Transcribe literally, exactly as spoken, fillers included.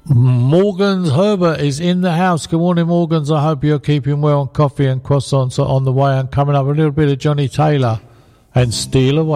Morgan's Herbert is in the house. Good morning, Morgan's. I hope you're keeping well. Coffee and croissants are on the way, and coming up a little bit of Johnny Taylor and Steal Away.